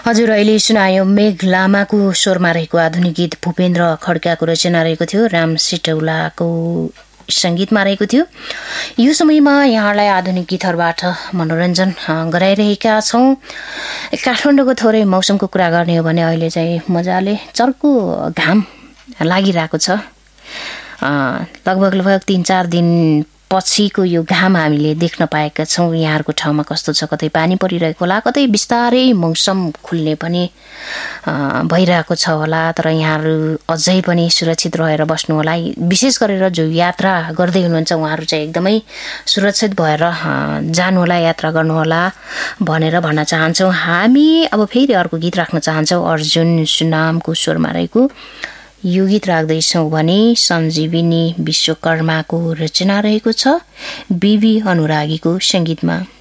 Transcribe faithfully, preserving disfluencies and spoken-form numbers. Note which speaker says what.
Speaker 1: हजुर, अहिले सुनायो मेघ लामाको स्वरमा रहेको आधुनिक गीत भूपेन्द्र खड्काको रचना रहेको थियो, राम सिटौलाको संगीतमा रहेको थियो। यो समयमा यहाँलाई आधुनिक गीतहरूबाट मनोरञ्जन गराइरहेका छौँ। काठमाडौँको थोरै मौसमको कुरा गर्ने हो भने अहिले चाहिँ मजाले चर्को घाम लागिरहेको छ। लगभग लगभग तीन चार दिन पछिको यो घाम हामीले देख्न पाएका छौँ। यहाँहरूको ठाउँमा कस्तो छ, कतै पानी परिरहेको होला, कतै बिस्तारै मौसम खुल्ने पनि भइरहेको छ होला। तर यहाँहरू अझै पनि सुरक्षित रहेर बस्नु होला। विशेष गरेर जो यात्रा गर्दै हुनुहुन्छ उहाँहरू चाहिँ एकदमै सुरक्षित भएर जानु होला, यात्रा गर्नुहोला भनेर भन्न चाहन्छौँ। हामी अब फेरि अर्को गीत राख्न चाहन्छौँ। अर्जुन सुनामको स्वरमा रहेको यो गीत राख्दैछौँ भने सञ्जीविनी विश्वकर्माको रचना रहेको छ, बिबी अनुरागीको संगीतमा।